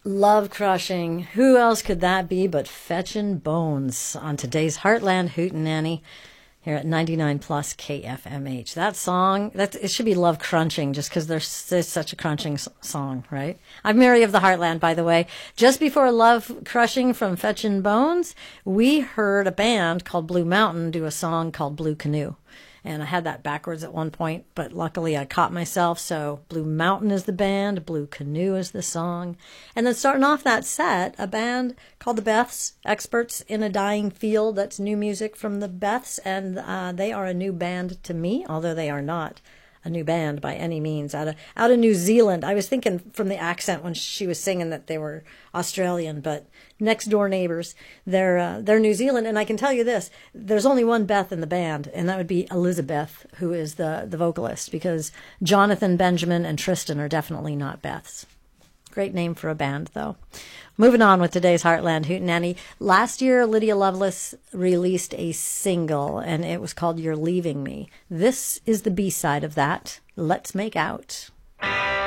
Love crushing. Who else could that be but Fetchin' Bones on today's Heartland Hootenanny here at 99 plus KFMH. That song, it should be Love Crunching just because there's such a crunching song, right? I'm Mary of the Heartland, by the way. Just before Love Crushing from Fetchin' Bones, we heard a band called Blue Mountain do a song called Blue Canoe. And I had that backwards at one point, but luckily I caught myself. So Blue Mountain is the band, Blue Canoe is the song. And then starting off that set, a band called the Beths, Experts in a Dying Field. That's new music from the Beths, and they are a new band to me, although they are not a new band by any means. Out of New Zealand. I was thinking from the accent when she was singing that they were Australian, but next door neighbors. They're New Zealand, and I can tell you this: there's only one Beth in the band, and that would be Elizabeth, who is the vocalist, because Jonathan, Benjamin, and Tristan are definitely not Beths. Great name for a band, though. Moving on with today's Heartland Hootenanny. Last year, Lydia Lovelace released a single, and it was called You're Leaving Me. This is the B-side of that, Let's Make Out.